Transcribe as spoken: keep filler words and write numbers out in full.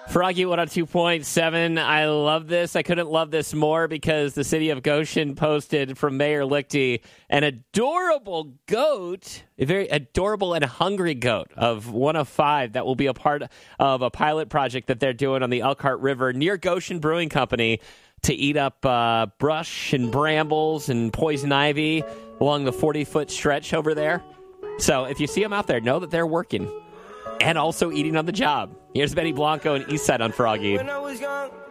Froggy one oh two point seven. I love this. I couldn't love this more because the city of Goshen posted from Mayor Lichty an adorable goat, a very adorable and hungry goat of one of five that will be a part of a pilot project that they're doing on the Elkhart River near Goshen Brewing Company to eat up uh, brush and brambles and poison ivy along the forty-foot stretch over there. So if you see them out there, know that they're working and also eating on the job. Here's Benny Blanco and Eastside on Froggy. When I was young,